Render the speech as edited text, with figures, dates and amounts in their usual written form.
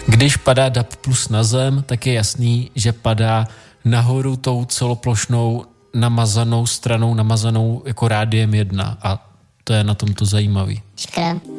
Když padá DAB plus na zem, tak je jasný, že padá nahoru tou celoplošnou namazanou stranou, namazanou jako rádiem 1 a to je na tomto zajímavý. Škoda.